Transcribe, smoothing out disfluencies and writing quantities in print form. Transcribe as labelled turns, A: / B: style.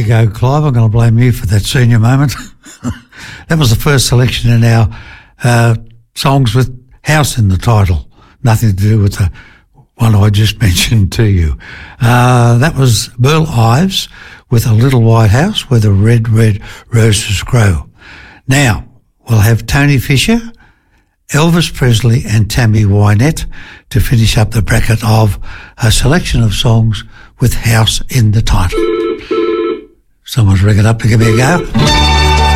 A: go, Clive. I'm going to blame you for that senior moment. That was the first selection in our songs with house in the title. Nothing to do with the one I just mentioned to you. That was Burl Ives with A Little White House Where the Red, Red Roses Grow. Now, we'll have Tony Fisher, Elvis Presley and Tammy Wynette to finish up the bracket of a selection of songs with house in the title. Someone's ringing up to give me a go.